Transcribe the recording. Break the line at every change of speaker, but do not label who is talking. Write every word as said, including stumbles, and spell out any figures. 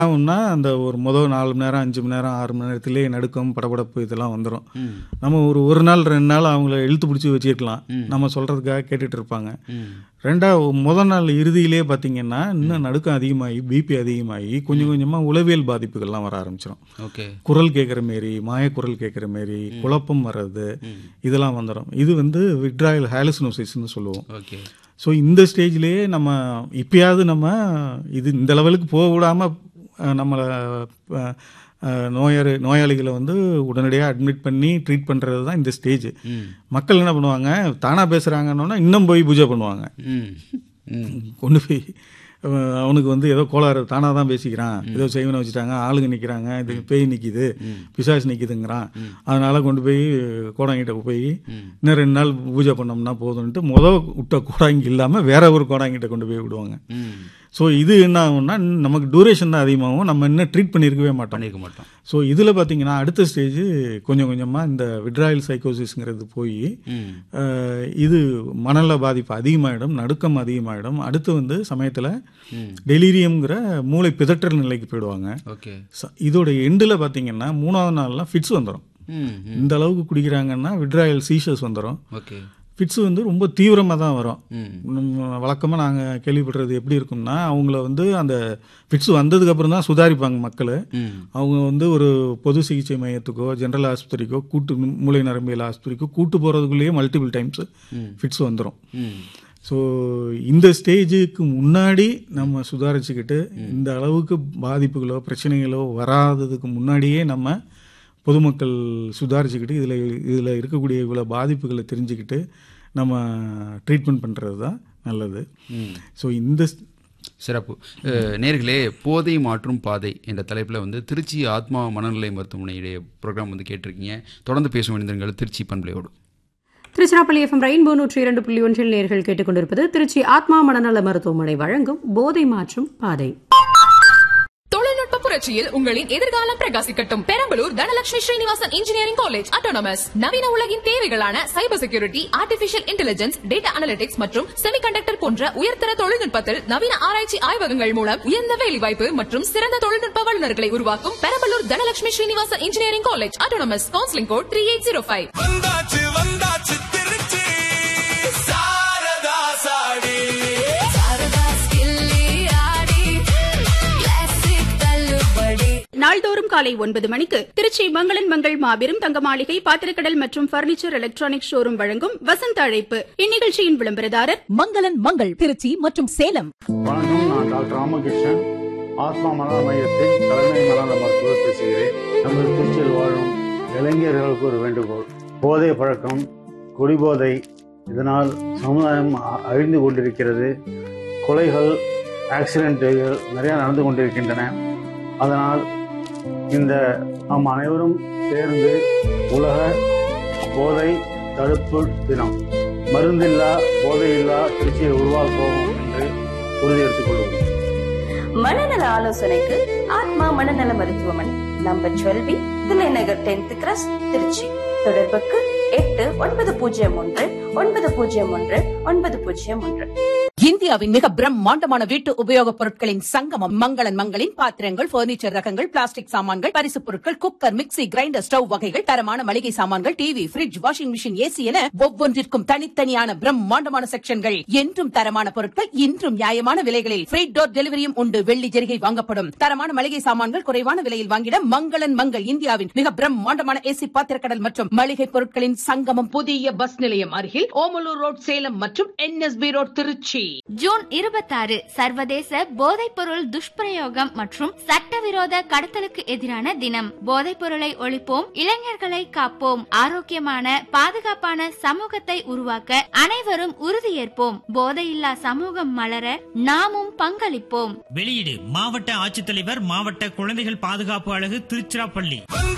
ஆகும்னா அந்த ஒரு முதல் நாலு மணி நேரம் அஞ்சு மணி நேரம் ஆறு மணி நேரத்திலே நடுக்கம் படபடப்பு இதெல்லாம் வந்துடும். நம்ம ஒரு ஒரு நாள் ரெண்டு நாள் அவங்கள இழுத்து பிடிச்சி வச்சுருக்கலாம், நம்ம சொல்கிறதுக்காக கேட்டுட்டு இருப்பாங்க. ரெண்டாவது முதல் நாள் இறுதியிலே பார்த்தீங்கன்னா இன்னும் நடுக்கம் அதிகமாகி பிபி அதிகமாகி கொஞ்சம் கொஞ்சமாக உளவியல் பாதிப்புகள்லாம் வர ஆரம்பிச்சிடும்.
ஓகே,
குரல் கேட்குற மாரி, மாயக்குரல் கேட்குற மாரி, குழப்பம் வர்றது, இதெல்லாம் வந்துடும். இது வந்து விட்ராயல் ஹாலுசினோசிஸ்ன்னு சொல்லுவோம்.
ஓகே.
ஸோ இந்த ஸ்டேஜ்லேயே நம்ம இப்பயாவது நம்ம இது இந்த லெவலுக்கு போக விடாமல் நம்மளை நோயாளி நோயாளிகளை வந்து உடனடியாக அட்மிட் பண்ணி ட்ரீட் பண்ணுறது தான் இந்த ஸ்டேஜ். மக்கள் என்ன பண்ணுவாங்க, தானாக பேசுகிறாங்கன்னா இன்னும் போய் பூஜை பண்ணுவாங்க. கொண்டு போய் அவனுக்கு வந்து ஏதோ கோளாறு, தானாக தான் பேசிக்கிறான், ஏதோ செய்வனை வச்சுட்டாங்க, ஆளுங்க நிற்கிறாங்க, இது பேய் நிற்கிது, பிசாசு நிற்கிதுங்கிறான், அதனால் கொண்டு போய் கோடாங்கிட்ட போய் இன்னும் ரெண்டு நாள் பூஜை பண்ணோம்னா போதும்ன்ட்டு முதல் விட்ட கோடாங்கி இல்லாமல் வேற ஒரு கோடாங்கிட்ட கொண்டு போய் விடுவாங்க. ஸோ இது என்ன ஆகும்னா நமக்கு டூரேஷன் தான் அதிகமாகும், நம்ம இன்னும் ட்ரீட் பண்ணியிருக்கவே மாட்டோம் பண்ணியிருக்க மாட்டோம் ஸோ இதில் பார்த்தீங்கன்னா அடுத்த ஸ்டேஜ் கொஞ்சம் கொஞ்சமாக இந்த விட்ராயல் சைக்கோசிஸ்ங்கிறது போய் இது மனநல பாதிப்பு அதிகமாகிடும், நடுக்கம் அதிகமாகிடும். அடுத்து வந்து சமயத்தில் டெலிரியம்ங்கிற மூளை பிதற்றல் நிலைக்கு போயிடுவாங்க.
ஓகே.
இதோட எண்டில் பார்த்தீங்கன்னா மூணாவது நாள்லாம் ஃபிட்ஸ் வந்துடும். இந்த அளவுக்கு குடிக்கிறாங்கன்னா விட்ராயல் சீஷர்ஸ் வந்துடும்.
ஓகே.
ஃபிட்ஸ் வந்து ரொம்ப தீவிரமாக தான் வரும். வழக்கமாக நாங்கள் கேள்விப்படுறது எப்படி இருக்கும்னா, அவங்கள வந்து அந்த ஃபிட்ஸ் வந்ததுக்கப்புறம் தான் சுதாரிப்பாங்க மக்கள். அவங்க வந்து ஒரு பொது சிகிச்சை மையத்துக்கோ ஜென்ரல் ஆஸ்பத்திரிக்கோ கூட்டு மூளை நரம்பியல் ஆஸ்பத்திரிக்கோ கூட்டு போகிறதுக்குள்ளேயே மல்டிபிள் டைம்ஸ் ஃபிட்ஸ் வந்துடும். ஸோ இந்த ஸ்டேஜுக்கு முன்னாடி நம்ம சுதாரிச்சுக்கிட்டு இந்த அளவுக்கு பாதிப்புகளோ பிரச்சனைகளோ வராததுக்கு முன்னாடியே நம்ம பொதுமக்கள் சுதாரிச்சுக்கிட்டு இதில் இதில் இருக்கக்கூடிய இவ்வளோ பாதிப்புகளை தெரிஞ்சுக்கிட்டு நம்ம ட்ரீட்மெண்ட் பண்ணுறது தான் நல்லது. ஸோ இந்த
சிறப்பு. நேர்களே, போதை மாற்றும் பாதை என்ற தலைப்பில் வந்து திருச்சி ஆத்மா மனநிலை மருத்துவமனையுடைய ப்ரோக்ராம் வந்து கேட்டிருக்கீங்க. தொடர்ந்து பேசும் மனிதர்கள் திருச்சி பண்பலையோடு.
திருச்சிராப்பள்ளி எஃப்எம் ரெயின்போ நூற்றி இரண்டு புள்ளி ஒன்றில் நேர்கள் கேட்டுக்கொண்டிருப்பது திருச்சி ஆத்மா மனநல மருத்துவமனை வழங்கும் போதை மாற்றும் பாதை.
தொழில்நுட்ப புரட்சியில் உங்களின் எதிர்காலம் பிரகாசிக்கட்டும். Perambalur Dhanalakshmi Srinivasan engineering college autonomous நவீன உலகின் தேவைகளான cyber security, artificial intelligence, data analytics மற்றும் செமிகண்டக்டர் போன்ற உயர்தர தொழில்நுட்பத்தில் நவீன ஆராய்ச்சி ஆய்வகங்கள் மூலம் உயர்ந்த வேலைவாய்ப்பு மற்றும் சிறந்த தொழில்நுட்ப வல்லுநர்களை உருவாக்கும் Perambalur Dhanalakshmi Srinivasan engineering college autonomous. Counselling code three eight zero five.
நாள்தோறும் காலை ஒன்பது மணிக்கு திருச்சி மங்களன் மங்கள் மாபெரும் தங்க மாளிகை பாத்திரக்கடல் மற்றும் பர்னிச்சர் எலக்ட்ரானிக் ஷோரூம் வழங்கும் வசந்த அழைப்பு. இந்நிகழ்ச்சியின் விளம்பரதாரர்
மங்களன் மங்கள் திருச்சி மற்றும் சேலம்.
வணக்கம், நான் டாக்டர் ராமகிருஷ்ணன், ஆத்மா மனநல மையத்தின் தலைமை மனநல மருத்துவர் பேசுகிறேன். நமது திருச்சியில் வாழும் இளைஞர்களுக்கு ஒரு வேண்டுகோள். போதை பழக்கம், குடிபோதை, இதனால் சமுதாயம் அழிந்து கொண்டிருக்கிறது. கொலைகள், ஆக்சிடென்ட்டுகள் நிறையா நடந்து கொண்டிருக்கின்றன. அதனால் இந்த நாம் அனைவரும் சேர்ந்து உலக போதை தடுப்பு தினம், மருந்தில்லா போதையில்லா திருச்சியை உருவாக்குவோம் என்று உறுதியெடுத்துக் கொள்வோம்.
மனநல ஆலோசனைக்கு ஆத்மா மனநல மருத்துவமனை, number டுவெல்வி, Thillai Nagar tenth cross, Trichy. தொடர்புக்கு எட்டு ஒன்பது பூஜ்ஜியம் ஒன்று ஒன்பது பூஜ்ஜியம் ஒன்று ஒன்பது பூஜ்ஜியம் ஒன்று.
இந்தியாவின் மிக பிரம்மாண்டமான வீட்டு உபயோகப் பொருட்களின் சங்கமம் மங்களன் மங்களின் பாத்திரங்கள், பர்னிச்சர் ரகங்கள், பிளாஸ்டிக் சாமான்கள், பரிசுப் பொருட்கள், குக்கர், மிக்ஸி, கிரைண்டர், ஸ்டவ் வகைகள், தரமான மளிகை சாமான்கள், TV, fridge, washing machine, AC என ஒவ்வொன்றிற்கும் தனித்தனியான பிரம்மாண்டமான செக்ஷன்கள். என்றும் தரமான பொருட்கள், இன்றும் நியாயமான விலைகளில் ஃப்ரீ டோர் டெலிவரியும் உண்டு. வெள்ளி ஜெரிகை வாங்கப்படும். தரமான மளிகை சாமான்கள் குறைவான விலையில் வாங்கிட மங்களன் மங்கள் இந்தியாவின் மிக பிரம்மாண்டமான ஏசி பாத்திரக்கடல் மற்றும் மளிகை பொருட்களின் சங்கமம். புதிய பஸ் நிலையம் அருகில் ஓமலூர் ரோட் சேலம் மற்றும் என்எஸ்பி ரோட் திருச்சி.
ஜூன் இருபத்தாறு சர்வதேச போதைப் பொருள் துஷ்பிரயோகம் மற்றும் சட்டவிரோத கடத்தலுக்கு எதிரான தினம். போதைப் பொருளை ஒழிப்போம், இளைஞர்களை காப்போம், ஆரோக்கியமான பாதுகாப்பான சமூகத்தை உருவாக்க அனைவரும் உறுதியேற்போம். போதையில்லா சமூகம் மலர நாமும் பங்களிப்போம்.
வெளியீடு மாவட்ட ஆட்சித்தலைவர், மாவட்ட குழந்தைகள் பாதுகாப்பு அலகு, திருச்சிராப்பள்ளி.